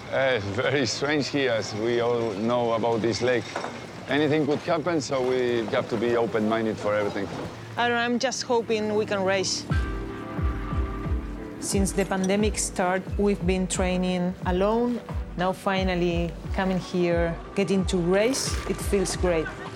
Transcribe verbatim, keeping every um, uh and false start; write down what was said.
Uh, very strange here, as we all know about this lake. Anything could happen, so we have to be open-minded for everything. I don't know, I'm just hoping we can race. Since the pandemic started, we've been training alone. Now finally coming here, getting to race, it feels great.